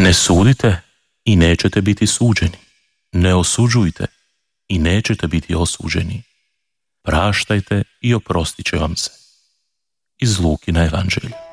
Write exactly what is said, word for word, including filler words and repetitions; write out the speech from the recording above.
Ne sudite i nećete biti suđeni. Ne osuđujte i nećete biti osuđeni. Praštajte i oprostit će vam se. Iz Lukina evanđelja.